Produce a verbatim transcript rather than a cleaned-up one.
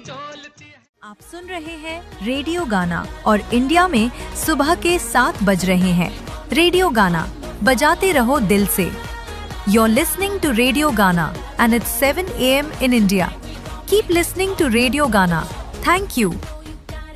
आप सुन रहे हैं रेडियो गाना और इंडिया में सुबह के सात बज रहे हैं। रेडियो गाना बजाते रहो दिल से। You're listening to Radio Gana and it's seven a m in India. Keep listening to Radio Gana. Thank you.